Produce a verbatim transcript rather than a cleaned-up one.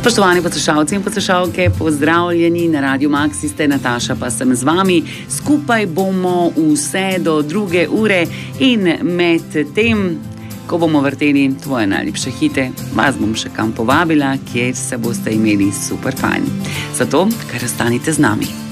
Spoštovani poslušalci in poslušalke, pozdravljeni na Radiu Maxi, ste Nataša, pa sem z vami. Skupaj bomo vse do druge ure in med tem, ko bomo vrteli tvoje najljubše hite, vas bom še kam povabila, kjer se boste imeli super fajn. Zato, kar ostanite z nami.